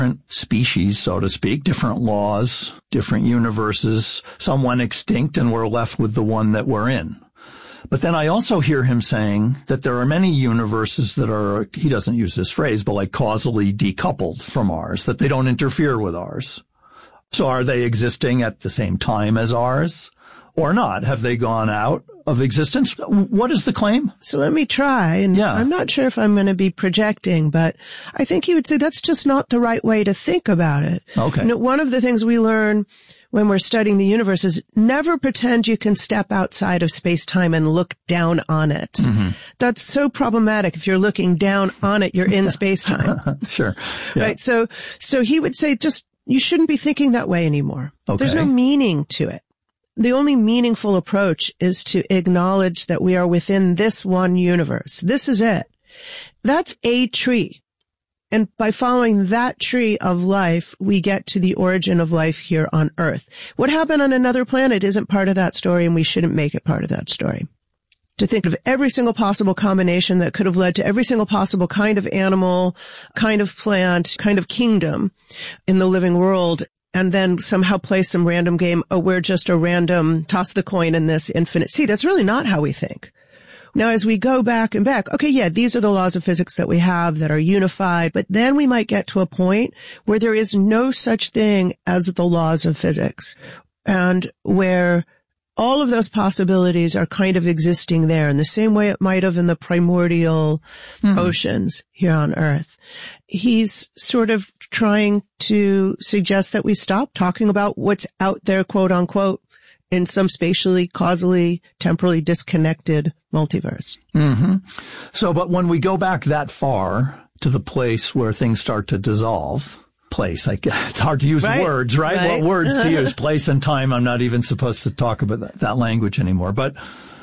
species, so to speak, different laws, different universes. Some went extinct and we're left with the one that we're in. But then I also hear him saying that there are many universes that are, he doesn't use this phrase, but like causally decoupled from ours, that they don't interfere with ours. So are they existing at the same time as ours or not? Have they gone out of existence? What is the claim? So let me try. And I'm not sure if I'm going to be projecting, but I think he would say that's just not the right way to think about it. Okay. You know, one of the things we learn when we're studying the universe is never pretend you can step outside of space-time and look down on it. Mm-hmm. That's so problematic. If you're looking down on it, you're in space-time. Sure. Yeah. Right. So he would say just, you shouldn't be thinking that way anymore. Okay. There's no meaning to it. The only meaningful approach is to acknowledge that we are within this one universe. This is it. That's a tree. And by following that tree of life, we get to the origin of life here on Earth. What happened on another planet isn't part of that story, and we shouldn't make it part of that story. To think of every single possible combination that could have led to every single possible kind of animal, kind of plant, kind of kingdom in the living world, and then somehow play some random game, oh, we're just a random toss the coin in this infinite sea. That's really not how we think. Now, as we go back and back, okay, yeah, these are the laws of physics that we have that are unified, but then we might get to a point where there is no such thing as the laws of physics, and where all of those possibilities are kind of existing there in the same way it might have in the primordial oceans here on Earth. He's sort of trying to suggest that we stop talking about what's out there, quote unquote, in some spatially, causally, temporally disconnected multiverse. Mm-hmm. So, but when we go back that far to the place where things start to dissolve, place, it's hard to use words, right? What words to use? Place and time. I'm not even supposed to talk about that language anymore, but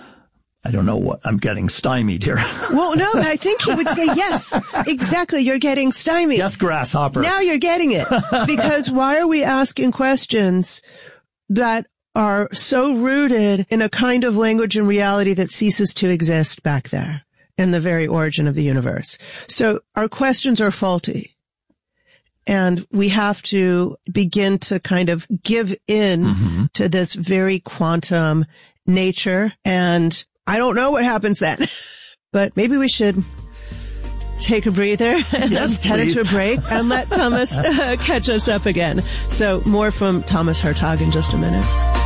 I don't know what, I'm getting stymied here. Well, no, I think he would say, yes, exactly. You're getting stymied. Yes, grasshopper. Now you're getting it. Because why are we asking questions that are so rooted in a kind of language and reality that ceases to exist back there in the very origin of the universe? So our questions are faulty. And we have to begin to kind of give in to this very quantum nature. And I don't know what happens then, but maybe we should take a breather and head into a break and let Thomas catch us up again. So more from Thomas Hartog in just a minute.